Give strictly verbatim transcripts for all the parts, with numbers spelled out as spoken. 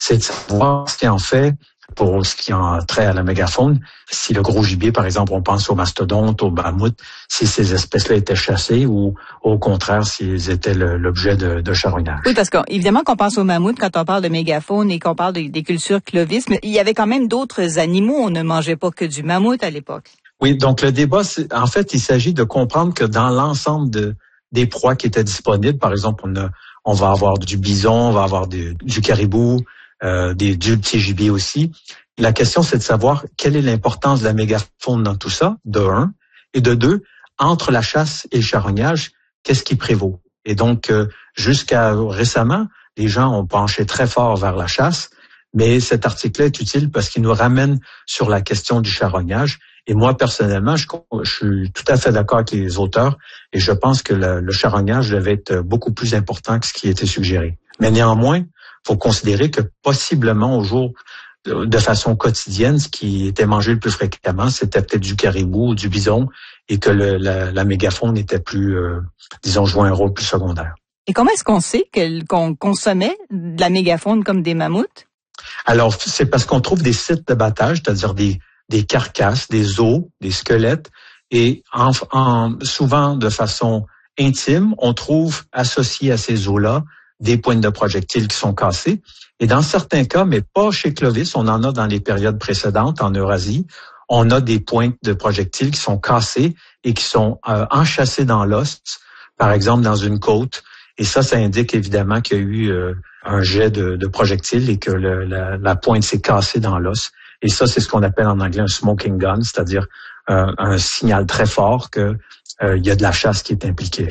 c'est de savoir ce qui en fait, pour ce qui en trait à la mégafaune, si le gros gibier, par exemple, on pense aux mastodontes, aux mammouths, si ces espèces-là étaient chassées ou au contraire, s'ils étaient le, l'objet de, de charognage. Oui, parce qu'évidemment qu'on pense aux mammouths quand on parle de mégafaune et qu'on parle de, des cultures clovis, mais il y avait quand même d'autres animaux. On ne mangeait pas que du mammouth à l'époque. Oui, donc le débat, c'est, en fait, il s'agit de comprendre que dans l'ensemble de, des proies qui étaient disponibles, par exemple, on, a, on va avoir du bison, on va avoir du, du caribou, Euh, des, du petit gibier aussi. La question, c'est de savoir quelle est l'importance de la mégafaune dans tout ça, de un. Et de deux, entre la chasse et le charognage, qu'est-ce qui prévaut? Et donc, euh, jusqu'à récemment, les gens ont penché très fort vers la chasse, mais cet article-là est utile parce qu'il nous ramène sur la question du charognage. Et moi, personnellement, je, je suis tout à fait d'accord avec les auteurs et je pense que le, le charognage devait être beaucoup plus important que ce qui était suggéré. Mais néanmoins, faut considérer que possiblement au jour de, de façon quotidienne, ce qui était mangé le plus fréquemment, c'était peut-être du caribou ou du bison et que le, la, la mégafaune était plus, euh, disons, jouait un rôle plus secondaire. Et comment est-ce qu'on sait qu'on consommait de la mégafaune comme des mammouths? Alors, c'est parce qu'on trouve des sites d'abattage, c'est-à-dire des, des carcasses, des os, des squelettes, et en, en, souvent de façon intime, on trouve associé à ces os-là des pointes de projectiles qui sont cassées. Et dans certains cas, mais pas chez Clovis, on en a dans les périodes précédentes en Eurasie, on a des pointes de projectiles qui sont cassées et qui sont euh, enchâssées dans l'os, par exemple dans une côte. Et ça, ça indique évidemment qu'il y a eu euh, un jet de, de projectiles et que le, la, la pointe s'est cassée dans l'os. Et ça, c'est ce qu'on appelle en anglais un smoking gun, c'est-à-dire euh, un signal très fort qu'il euh, y a de la chasse qui est impliquée.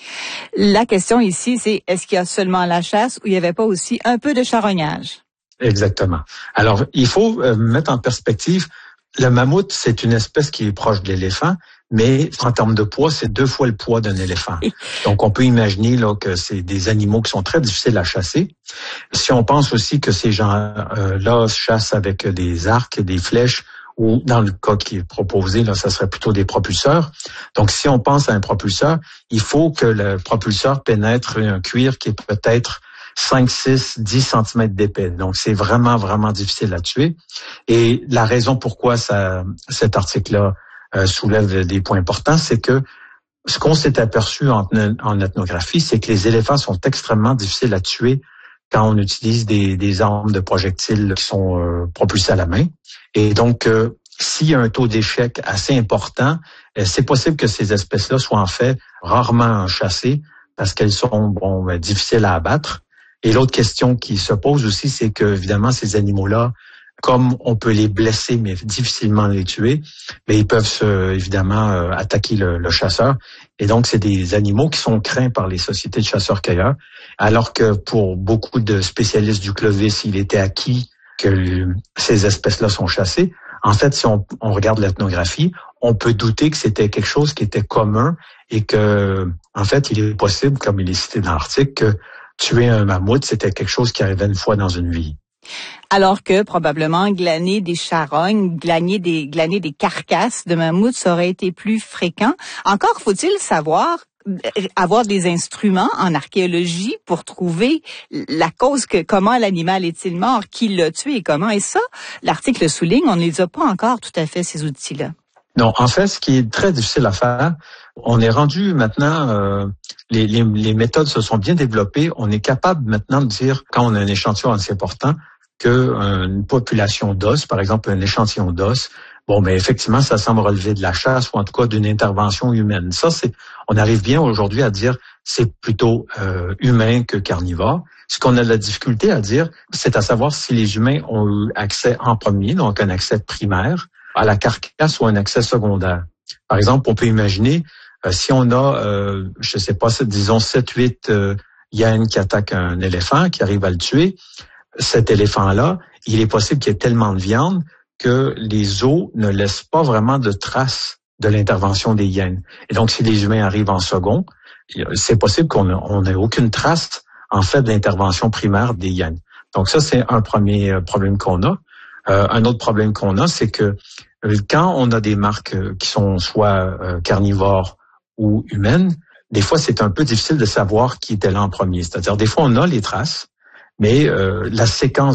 La question ici, c'est est-ce qu'il y a seulement la chasse ou il n'y avait pas aussi un peu de charognage? Exactement. Alors, il faut euh, mettre en perspective, le mammouth, c'est une espèce qui est proche de l'éléphant, mais en termes de poids, c'est deux fois le poids d'un éléphant. Donc, on peut imaginer là que c'est des animaux qui sont très difficiles à chasser. Si on pense aussi que ces gens-là euh, chassent avec des arcs, des flèches, ou dans le cas qui est proposé, là, ça serait plutôt des propulseurs. Donc, si on pense à un propulseur, il faut que le propulseur pénètre un cuir qui est peut-être cinq, six, dix centimètres d'épais. Donc, c'est vraiment, vraiment difficile à tuer. Et la raison pourquoi ça, cet article-là euh, soulève des points importants, c'est que ce qu'on s'est aperçu en, en ethnographie, c'est que les éléphants sont extrêmement difficiles à tuer quand on utilise des, des armes de projectiles qui sont euh, propulsées à la main. Et donc, euh, s'il y a un taux d'échec assez important, euh, c'est possible que ces espèces-là soient en fait rarement chassées parce qu'elles sont bon, ben, difficiles à abattre. Et l'autre question qui se pose aussi, c'est que évidemment ces animaux-là, comme on peut les blesser mais difficilement les tuer, mais ils peuvent se, évidemment euh, attaquer le, le chasseur. Et donc c'est des animaux qui sont craints par les sociétés de chasseurs-cueilleurs, alors que pour beaucoup de spécialistes du Clovis, il était acquis que ces espèces-là sont chassées. En fait, si on, on regarde l'ethnographie, on peut douter que c'était quelque chose qui était commun et que, en fait, il est possible, comme il est cité dans l'article, que tuer un mammouth, c'était quelque chose qui arrivait une fois dans une vie. Alors que probablement glaner des charognes, glaner des, glaner des carcasses de mammouth, ça aurait été plus fréquent. Encore faut-il savoir avoir des instruments en archéologie pour trouver la cause que comment l'animal est-il mort, qui l'a tué et comment. Et ça, l'article souligne, on ne les a pas encore tout à fait, ces outils-là. Non, en fait, ce qui est très difficile à faire, on est rendu maintenant, euh, les, les, les méthodes se sont bien développées. On est capable maintenant de dire, quand on a un échantillon assez important, qu'une population d'os, par exemple un échantillon d'os, bon, mais effectivement, ça semble relever de la chasse ou en tout cas d'une intervention humaine. Ça, c'est, on arrive bien aujourd'hui à dire c'est plutôt euh, humain que carnivore. Ce qu'on a de la difficulté à dire, c'est à savoir si les humains ont eu accès en premier, donc un accès primaire, à la carcasse ou un accès secondaire. Par exemple, on peut imaginer euh, si on a, euh, je sais pas, disons sept huit euh, hyènes qui attaquent un éléphant, qui arrivent à le tuer, cet éléphant-là, il est possible qu'il y ait tellement de viande que les os ne laissent pas vraiment de traces de l'intervention des hyènes. Et donc, si les humains arrivent en second, c'est possible qu'on n'ait aucune trace, en fait, de l'intervention primaire des hyènes. Donc, ça, c'est un premier problème qu'on a. Euh, un autre problème qu'on a, c'est que quand on a des marques qui sont soit euh, carnivores ou humaines, des fois, c'est un peu difficile de savoir qui était là en premier. C'est-à-dire, des fois, on a les traces, mais euh, la séquence